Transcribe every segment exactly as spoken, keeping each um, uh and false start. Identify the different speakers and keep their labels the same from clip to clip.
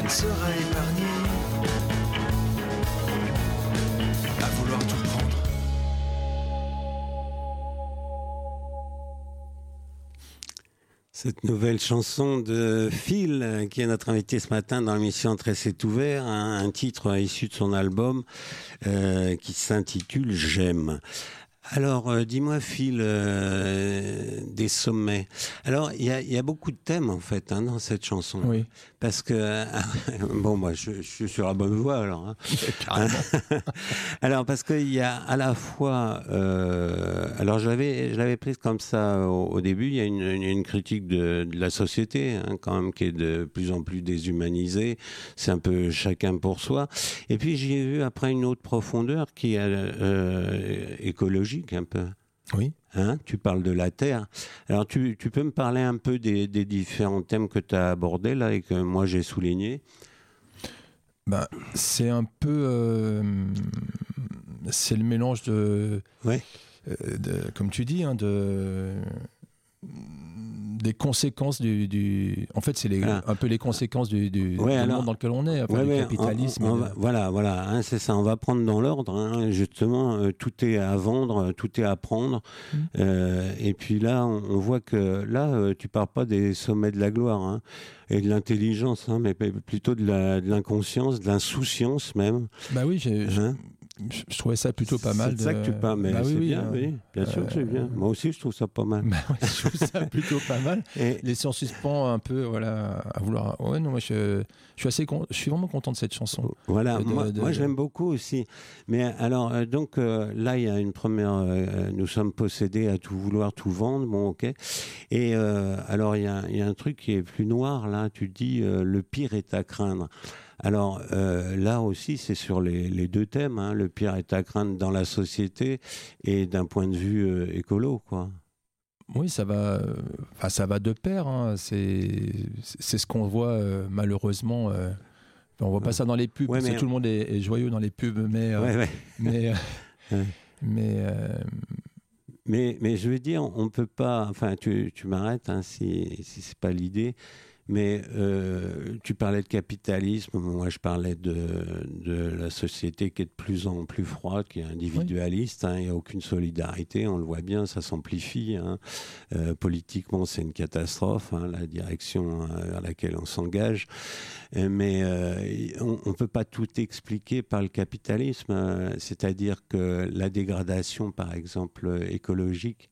Speaker 1: sera épargné à vouloir tout prendre.
Speaker 2: Cette nouvelle chanson de Phil, qui est notre invité ce matin dans l'émission Très c'est ouvert, un, un titre issu de son album euh, qui s'intitule J'aime. Alors, euh, dis-moi, Phil, euh, des sommets. Alors, il y a, y a beaucoup de thèmes, en fait, hein, dans cette chanson.
Speaker 3: Oui.
Speaker 2: Parce que, euh, bon, moi, je, je suis sur la bonne voie, alors. Hein.
Speaker 3: Carrément.
Speaker 2: Alors, parce qu'il y a à la fois... Euh, alors, je l'avais, je l'avais prise comme ça au, au début. Il y a une, une, une critique de, de la société, hein, quand même, qui est de plus en plus déshumanisée. C'est un peu chacun pour soi. Et puis, j'y ai vu, après, une autre profondeur qui est euh, écologique, un peu.
Speaker 3: Oui.
Speaker 2: Hein, tu parles de la Terre. Alors, tu, tu peux me parler un peu des, des différents thèmes que tu as abordés là et que moi j'ai soulignés?
Speaker 3: Ben, c'est un peu... Euh, c'est le mélange de...
Speaker 2: Ouais.
Speaker 3: Euh, de comme tu dis, hein, de... des conséquences du, du... En fait, c'est les,
Speaker 2: voilà.
Speaker 3: un peu les conséquences du, du,
Speaker 2: ouais,
Speaker 3: du
Speaker 2: alors,
Speaker 3: monde dans lequel on est, enfin,
Speaker 2: ouais,
Speaker 3: du
Speaker 2: ouais,
Speaker 3: capitalisme.
Speaker 2: on, on
Speaker 3: de...
Speaker 2: va, voilà, voilà, hein, c'est ça. On va prendre dans l'ordre. Hein, justement, euh, tout est à vendre, tout est à prendre. Mmh. Euh, et puis là, on, on voit que là, euh, tu parles pas des sommets de la gloire hein, et de l'intelligence, hein, mais plutôt de, la, de l'inconscience, de l'insouciance même.
Speaker 3: Bah oui, j'ai...
Speaker 2: Hein
Speaker 3: je trouvais ça plutôt pas mal.
Speaker 2: C'est de ça que tu parles, mais
Speaker 3: bah
Speaker 2: c'est
Speaker 3: oui,
Speaker 2: bien,
Speaker 3: euh,
Speaker 2: oui, bien sûr que c'est bien. Moi aussi, je trouve ça pas mal.
Speaker 3: Bah ouais, je trouve ça plutôt pas mal.
Speaker 2: Et...
Speaker 3: Laisser en suspens un peu, voilà, à vouloir. Ouais, non, moi, je, je suis assez, con... je suis vraiment content de cette chanson.
Speaker 2: Voilà,
Speaker 3: de, de,
Speaker 2: moi,
Speaker 3: de,
Speaker 2: moi
Speaker 3: de...
Speaker 2: je l'aime beaucoup aussi. Mais alors, euh, donc euh, là, il y a une première. Euh, nous sommes possédés à tout vouloir, tout vendre. Bon, ok. Et euh, alors, il y a, y a un truc qui est plus noir là. Tu dis, euh, le pire est à craindre. Alors euh, là aussi, c'est sur les, les deux thèmes. Hein, le pire est à craindre dans la société et d'un point de vue euh, écolo, quoi.
Speaker 3: Oui, ça va. Enfin, ça va de pair. Hein. C'est, c'est ce qu'on voit euh, malheureusement. Euh, on voit pas ça dans les pubs.
Speaker 2: Ouais,
Speaker 3: parce
Speaker 2: mais...
Speaker 3: que tout le monde est, est joyeux dans les pubs, mais euh,
Speaker 2: ouais, ouais.
Speaker 3: mais euh,
Speaker 2: ouais.
Speaker 3: mais. Euh...
Speaker 2: Mais mais je veux dire, on peut pas. Enfin, tu tu m'arrêtes hein, si si c'est pas l'idée. Mais euh, tu parlais de capitalisme, moi je parlais de, de la société qui est de plus en plus froide, qui est individualiste, il oui. hein, n'y a aucune solidarité, on le voit bien, ça s'amplifie. Hein. Euh, politiquement c'est une catastrophe, hein, la direction vers laquelle on s'engage. Mais euh, on ne peut pas tout expliquer par le capitalisme, euh, c'est-à-dire que la dégradation par exemple écologique,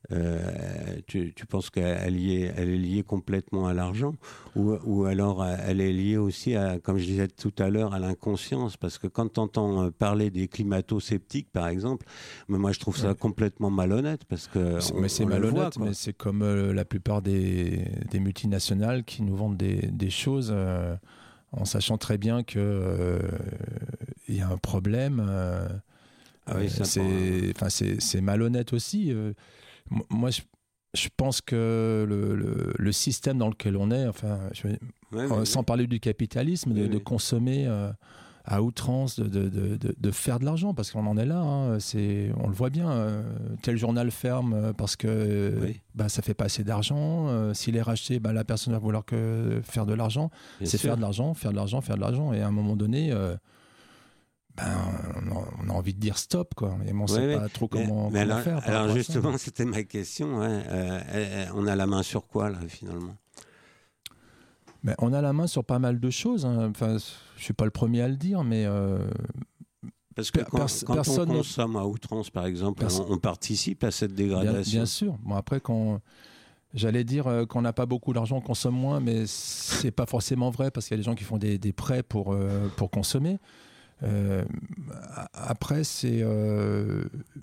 Speaker 2: Euh, tu, tu penses qu'elle y est, elle est liée complètement à l'argent ou, ou alors elle est liée aussi à, comme je disais tout à l'heure, à l'inconscience? Parce que quand tu entends parler des climato-sceptiques, par exemple, mais moi je trouve ça ouais. complètement malhonnête parce que
Speaker 3: c'est,
Speaker 2: on,
Speaker 3: mais c'est
Speaker 2: on
Speaker 3: malhonnête,
Speaker 2: voit,
Speaker 3: mais c'est comme euh, la plupart des, des multinationales qui nous vendent des, des choses euh, en sachant très bien que euh, il y a un problème. Euh, ah oui, c'est, c'est, enfin, c'est, c'est malhonnête aussi. Euh, Moi, je, je pense que le, le, le système dans lequel on est, enfin, je, ouais, euh, sans oui. parler du capitalisme, de, oui, de oui. consommer euh, à outrance, de, de, de, de faire de l'argent, parce qu'on en est là. Hein, c'est, on le voit bien. Euh, tel journal ferme parce que oui. bah, ça fait pas assez d'argent. Euh, s'il est racheté, bah, la personne va vouloir que faire de l'argent. Bien c'est sûr. faire de l'argent, faire de l'argent, faire de l'argent. Et à un moment donné. Euh, Ben, on a envie de dire stop, quoi. Mais on ne sait
Speaker 2: ouais,
Speaker 3: pas trop comment,
Speaker 2: mais, mais
Speaker 3: comment
Speaker 2: alors,
Speaker 3: faire.
Speaker 2: Alors justement, c'était ma question. Hein. Euh, on a la main sur quoi, là, finalement?
Speaker 3: Ben, on a la main sur pas mal de choses. Hein. Enfin, je ne suis pas le premier à le dire, mais... Euh,
Speaker 2: Parce que quand, pers- quand on consomme à outrance, par exemple, pers- on, on participe à cette dégradation.
Speaker 3: Bien, bien sûr. Bon, après, quand... J'allais dire euh, qu'on n'a pas beaucoup d'argent, on consomme moins, mais ce n'est pas forcément vrai, parce qu'il y a des gens qui font des, des prêts pour, euh, pour consommer. Euh, après, c'est euh,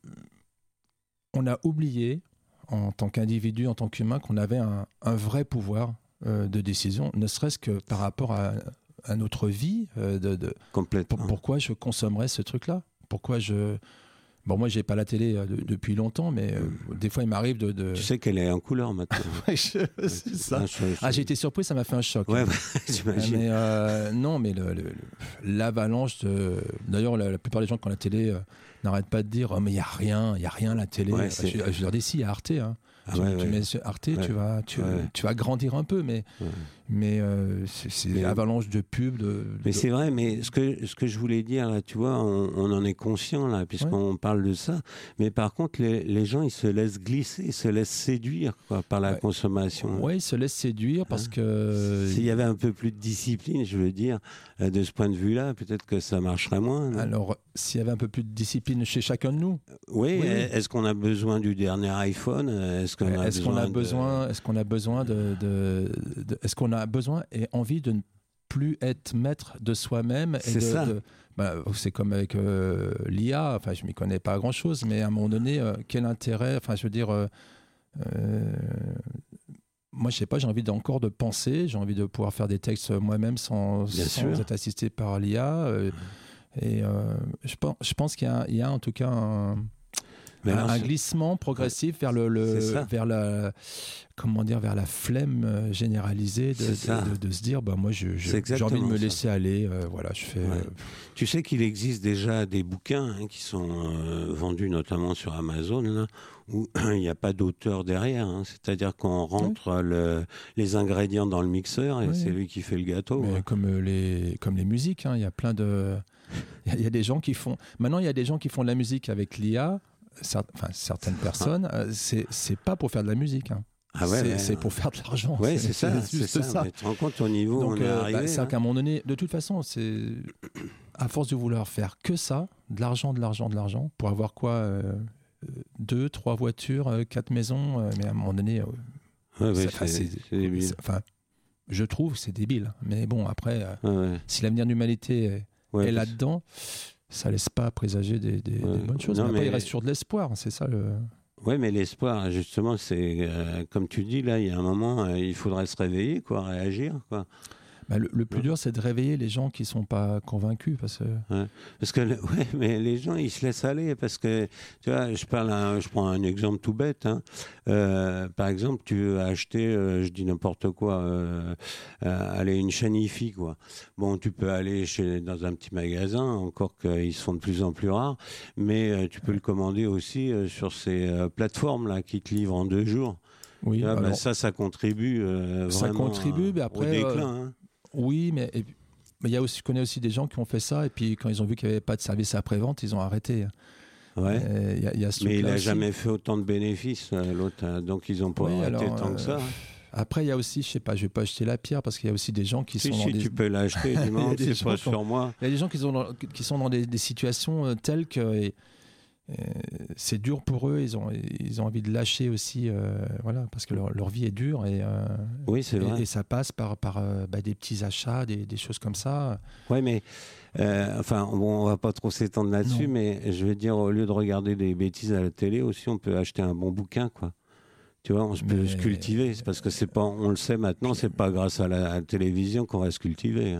Speaker 3: on a oublié en tant qu'individu, en tant qu'humain, qu'on avait un, un vrai pouvoir euh, de décision, ne serait-ce que par rapport à, à notre vie. Euh, de, de,
Speaker 2: Complètement.
Speaker 3: Pour, pourquoi je consommerais ce truc-là ? Pourquoi je Bon, moi, j'ai pas la télé euh, de, depuis longtemps, mais euh, mmh. des fois, il m'arrive de, de...
Speaker 2: Tu sais qu'elle est en couleur maintenant.
Speaker 3: ouais, je, c'est ça. Ah, je, je... ah, j'ai été surpris, ça m'a fait un choc.
Speaker 2: Ouais,
Speaker 3: hein.
Speaker 2: ouais, j'imagine.
Speaker 3: Mais euh, non, mais le, le, l'avalanche de... D'ailleurs, la, la plupart des gens qui ont la télé euh, n'arrêtent pas de dire « Oh, mais il n'y a rien, il n'y a rien à la télé. Ouais, » je, je leur dis « Si, il y a Arte. Hein. » Ah, tu, ouais, tu ouais. mets Arte, ouais. tu, vas, tu, ouais. tu vas grandir un peu, mais, ouais. Mais euh, c'est, c'est
Speaker 2: mais,
Speaker 3: avalanche de pubs. De,
Speaker 2: mais
Speaker 3: de...
Speaker 2: c'est vrai, mais ce que, ce que je voulais dire, là, tu vois, on, on en est conscient, là, puisqu'on ouais. parle de ça. Mais par contre, les, les gens, ils se laissent glisser, ils se laissent séduire quoi, par la ouais. consommation.
Speaker 3: Oui, ils se laissent séduire parce hein que...
Speaker 2: S'il y avait un peu plus de discipline, je veux dire, de ce point de vue-là, peut-être que ça marcherait moins. Non
Speaker 3: Alors, s'il y avait un peu plus de discipline chez chacun de nous.
Speaker 2: Oui, oui. Est-ce qu'on a besoin du dernier iPhone? Est-ce qu'on a
Speaker 3: est-ce
Speaker 2: besoin,
Speaker 3: qu'on a
Speaker 2: de...
Speaker 3: besoin Est-ce qu'on a besoin de, de, de est-ce qu'on a besoin et envie de ne plus être maître de soi-même?
Speaker 2: C'est
Speaker 3: et de,
Speaker 2: ça.
Speaker 3: De, bah, c'est comme avec euh, l'I A. Enfin, je m'y connais pas grand-chose, mais à un moment donné, euh, quel intérêt? Enfin, je veux dire. Euh, euh, moi, je sais pas, j'ai envie encore de penser, j'ai envie de pouvoir faire des textes moi-même sans, sans être assisté par l'I A. Euh, et euh, je pense, je pense qu'il y a, il y a en tout cas un, un, un glissement progressif vers le, le vers la, comment dire, vers la flemme généralisée de, de, de, de se dire, bah moi, je, je, j'ai envie de me laisser ça. aller. Euh, voilà, je fais.
Speaker 2: Ouais.
Speaker 3: Euh,
Speaker 2: tu sais qu'il existe déjà des bouquins hein, qui sont euh, vendus notamment sur Amazon là, où il n'y a pas d'auteur derrière. Hein. C'est-à-dire qu'on rentre oui. le, les ingrédients dans le mixeur et oui. c'est lui qui fait le gâteau.
Speaker 3: Mais
Speaker 2: ouais.
Speaker 3: Comme les comme les musiques, hein, il y a plein de il y, y a des gens qui font. Maintenant, il y a des gens qui font de la musique avec l'I A. Cer- enfin, certaines personnes, ah. c'est c'est pas pour faire de la musique. Hein.
Speaker 2: Ah ouais,
Speaker 3: c'est,
Speaker 2: ouais,
Speaker 3: c'est pour faire de l'argent.
Speaker 2: Ouais,
Speaker 3: c'est,
Speaker 2: c'est ça.
Speaker 3: C'est juste
Speaker 2: c'est ça.
Speaker 3: ça.
Speaker 2: Mais tu te rends compte au niveau
Speaker 3: Donc,
Speaker 2: où on est
Speaker 3: euh,
Speaker 2: arrivé.
Speaker 3: Bah, c'est
Speaker 2: hein.
Speaker 3: qu'à un moment donné, de toute façon, c'est à force de vouloir faire que ça, de l'argent, de l'argent, de l'argent, pour avoir quoi, euh, deux, trois voitures, euh, quatre maisons, euh, mais à un moment donné, euh,
Speaker 2: ouais,
Speaker 3: c'est,
Speaker 2: ouais, c'est, c'est, c'est débile.
Speaker 3: C'est, enfin, je trouve c'est débile. Mais bon, après, euh,
Speaker 2: ouais, ouais.
Speaker 3: si l'avenir de l'humanité est,
Speaker 2: ouais,
Speaker 3: est là-dedans, ça laisse pas présager des, des, ouais. des bonnes choses. Non, mais après, mais... il reste sur de l'espoir. C'est ça le.
Speaker 2: Oui, mais l'espoir, justement, c'est euh, comme tu dis, là, il y a un moment, euh, il faudrait se réveiller, quoi, réagir, quoi.
Speaker 3: Bah, le, le plus ouais. dur, c'est de réveiller les gens qui ne sont pas convaincus. Parce que,
Speaker 2: ouais. parce que ouais, mais les gens, ils se laissent aller. Parce que, tu vois, je, parle un, je prends un exemple tout bête. Hein. Euh, par exemple, tu veux acheter, euh, je dis n'importe quoi, euh, euh, aller une chaîne hi-fi, quoi. Bon, tu peux aller chez, dans un petit magasin, encore qu'ils se font de plus en plus rares, mais euh, tu peux le commander aussi euh, sur ces euh, plateformes-là qui te livrent en deux jours.
Speaker 3: Oui,
Speaker 2: vois,
Speaker 3: alors,
Speaker 2: bah, ça, ça contribue euh,
Speaker 3: ça
Speaker 2: vraiment
Speaker 3: contribue, mais après,
Speaker 2: au déclin.
Speaker 3: Euh,
Speaker 2: hein.
Speaker 3: Oui, mais et, mais il y a aussi, je connais aussi des gens qui ont fait ça et puis quand ils ont vu qu'il n'y avait pas de service après-vente, ils ont arrêté.
Speaker 2: Ouais.
Speaker 3: Et, y a, y a ce
Speaker 2: mais il n'a
Speaker 3: aussi.
Speaker 2: jamais fait autant de bénéfices, l'autre, donc ils n'ont pas oui, arrêté alors, tant euh, que ça.
Speaker 3: Après, il y a aussi, je sais pas, je vais pas jeter la pierre parce qu'il y a aussi des gens qui
Speaker 2: si,
Speaker 3: sont
Speaker 2: si,
Speaker 3: dans des...
Speaker 2: tu peux l'acheter, dis-moi, c'est pas sur moi.
Speaker 3: Il y a des gens qui sont dans, qui sont dans des, des situations telles que et, et c'est dur pour eux, ils ont, ils ont envie de lâcher aussi, euh, voilà, parce que leur, leur vie est dure et, euh,
Speaker 2: oui, c'est
Speaker 3: et,
Speaker 2: vrai.
Speaker 3: et ça passe par, par euh, bah, des petits achats, des, des choses comme ça.
Speaker 2: Oui, mais euh, enfin, bon, on va pas trop s'étendre là-dessus, non. mais je veux dire, au lieu de regarder des bêtises à la télé aussi, on peut acheter un bon bouquin, quoi. Tu vois, on se peut mais... se cultiver, c'est parce que c'est pas, on le sait maintenant, c'est pas grâce à la, à la télévision qu'on va se cultiver. Hein.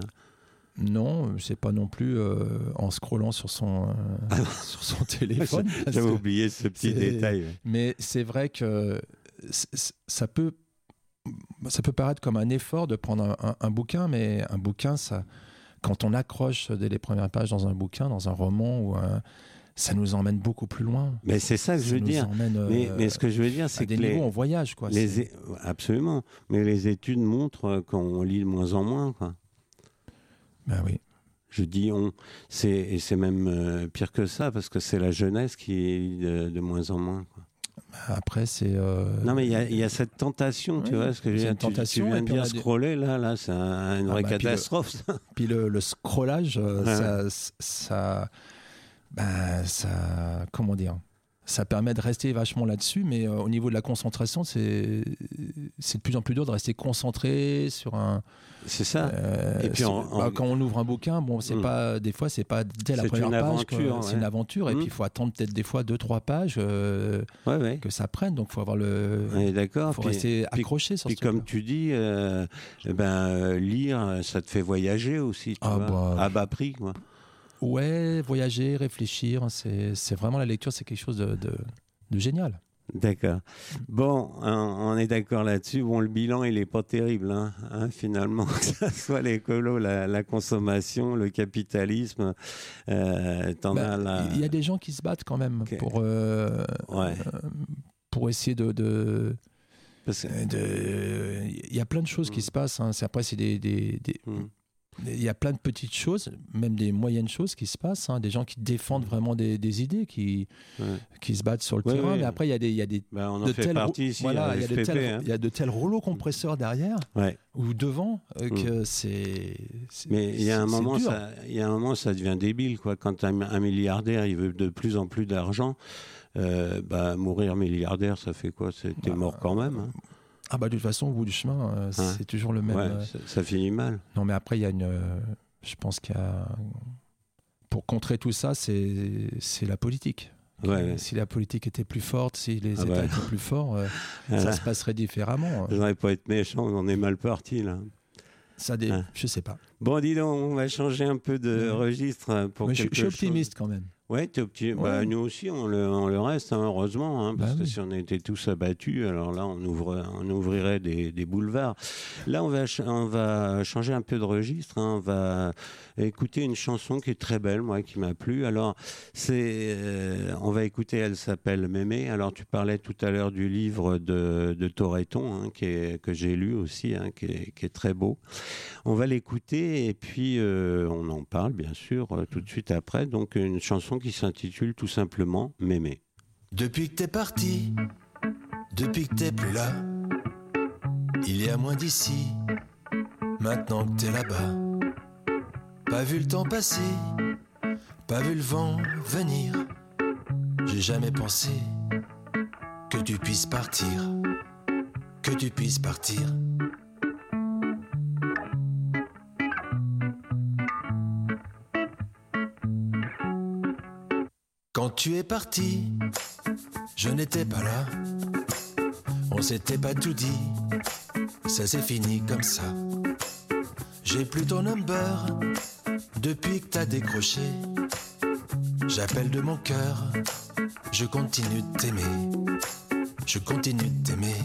Speaker 3: Non, c'est pas non plus euh, en scrollant sur son, euh, ah sur son téléphone.
Speaker 2: J'avais oublié ce petit
Speaker 3: c'est...
Speaker 2: détail.
Speaker 3: Mais c'est vrai que ça peut, ça peut paraître comme un effort de prendre un, un, un bouquin, mais un bouquin, ça, quand on accroche dès les premières pages dans un bouquin, dans un roman ou un, ça nous emmène beaucoup plus loin.
Speaker 2: Mais c'est ça que
Speaker 3: ça
Speaker 2: je veux dire.
Speaker 3: Emmène, euh,
Speaker 2: mais, mais ce que je veux dire, c'est
Speaker 3: à des
Speaker 2: que
Speaker 3: niveaux,
Speaker 2: les,
Speaker 3: on voyage, quoi.
Speaker 2: Les é... Absolument. Mais les études montrent qu'on lit de moins en moins, quoi.
Speaker 3: Ben oui.
Speaker 2: Je dis on, c'est, et c'est même euh, pire que ça, parce que c'est la jeunesse qui lit de, de moins en moins. Quoi.
Speaker 3: Après, c'est... Euh...
Speaker 2: Non, mais il y, y a cette tentation, oui, tu vois, ce que je viens, tu, tu viens de dire, scroller, là, là, c'est un, une ah vraie bah, catastrophe.
Speaker 3: Puis le, puis le, le scrollage, ouais. ça, ça, ben, ça... Comment dire ? Ça permet de rester vachement là-dessus, mais euh, au niveau de la concentration, c'est, c'est de plus en plus dur de rester concentré sur un...
Speaker 2: C'est ça.
Speaker 3: Euh,
Speaker 2: et puis
Speaker 3: sur,
Speaker 2: en,
Speaker 3: bah,
Speaker 2: en...
Speaker 3: quand on ouvre un bouquin, bon, c'est mm. pas, des fois, c'est pas dès la
Speaker 2: c'est
Speaker 3: première
Speaker 2: une
Speaker 3: page.
Speaker 2: Aventure,
Speaker 3: ouais. C'est
Speaker 2: ouais.
Speaker 3: une aventure, et mm. puis il faut attendre peut-être des fois deux, trois pages euh,
Speaker 2: ouais, ouais.
Speaker 3: que ça prenne. Donc il faut avoir le...
Speaker 2: Ouais, d'accord.
Speaker 3: Il faut
Speaker 2: puis,
Speaker 3: rester
Speaker 2: puis,
Speaker 3: accroché sur
Speaker 2: puis
Speaker 3: ce
Speaker 2: comme
Speaker 3: truc-là.
Speaker 2: tu dis, euh, ben, lire, ça te fait voyager aussi, tu
Speaker 3: ah,
Speaker 2: vois,
Speaker 3: bah...
Speaker 2: à bas prix, quoi.
Speaker 3: Ouais, voyager, réfléchir, c'est, c'est vraiment la lecture, c'est quelque chose de... de... de génial.
Speaker 2: D'accord. Bon, on est d'accord là-dessus. Bon, le bilan, il n'est pas terrible, hein, hein, finalement, que ce soit l'écolo, la, la consommation, le capitalisme. Euh, t'en
Speaker 3: bah,
Speaker 2: as la...
Speaker 3: Il y a des gens qui se battent quand même okay. pour, euh,
Speaker 2: ouais.
Speaker 3: euh, pour essayer de, de,
Speaker 2: Parce que...
Speaker 3: Il y a plein de choses mmh. qui se passent. Hein. C'est, après, c'est des... des, des... Mmh. Il y a plein de petites choses, même des moyennes choses qui se passent, hein, des gens qui défendent vraiment des, des idées, qui, ouais. qui se battent sur le
Speaker 2: ouais,
Speaker 3: terrain.
Speaker 2: Ouais.
Speaker 3: Mais après, il y a des, il y a des
Speaker 2: bah, on en de fait tels, partie ici.
Speaker 3: Voilà, il y a de tels,
Speaker 2: hein.
Speaker 3: il y a de tels rouleaux compresseurs derrière
Speaker 2: ouais.
Speaker 3: ou devant euh, que mmh. c'est, c'est.
Speaker 2: Mais il y a un moment, ça, il y a un moment, ça devient débile, quoi. Quand un, un milliardaire, il veut de plus en plus d'argent, euh, bah mourir milliardaire, ça fait quoi ? T'es bah, mort quand même. Hein.
Speaker 3: Ah bah de toute façon, au bout du chemin, euh, hein c'est toujours le même.
Speaker 2: Ouais, euh... ça, ça finit mal.
Speaker 3: Non, mais après, il y a une. Euh, je pense qu'il y a. Pour contrer tout ça, c'est, c'est la politique.
Speaker 2: Ouais, ouais.
Speaker 3: Si la politique était plus forte, si les
Speaker 2: ah
Speaker 3: États
Speaker 2: bah.
Speaker 3: étaient plus forts, euh,
Speaker 2: voilà.
Speaker 3: ça se passerait différemment.
Speaker 2: Je voudrais pas être méchant, on est mal parti là.
Speaker 3: Ça dé... hein. Je sais pas.
Speaker 2: Bon, dis donc, on va changer un peu de ouais. registre pour
Speaker 3: mais
Speaker 2: quelque
Speaker 3: je, je suis optimiste
Speaker 2: chose.
Speaker 3: quand même.
Speaker 2: Ouais, t'es optimiste.
Speaker 3: Ouais.
Speaker 2: Bah, nous aussi, on le, on le reste, hein, heureusement, hein, parce bah, que oui. si on était tous abattus, alors là, on, ouvre, on ouvrirait des, des boulevards. Là, on va, on va changer un peu de registre. Hein, on va écouter une chanson qui est très belle, moi, qui m'a plu. Alors, c'est, euh, on va écouter, elle s'appelle Mémé. Alors, tu parlais tout à l'heure du livre de, de Thoreton, hein, qui est, que j'ai lu aussi, hein, qui est, qui est très beau. On va l'écouter et puis euh, on en parle, bien sûr, euh, tout de suite après. Donc, une chanson qui s'intitule tout simplement Mémé.
Speaker 4: Depuis que t'es parti, depuis que t'es plus là, il y a moins d'ici, maintenant que t'es là-bas. Pas vu le temps passer, pas vu le vent venir. J'ai jamais pensé que tu puisses partir, que tu puisses partir. Quand tu es parti, je n'étais pas là. On s'était pas tout dit, ça s'est fini comme ça. J'ai plus ton number depuis que t'as décroché. J'appelle de mon cœur, je continue de t'aimer. Je continue de t'aimer.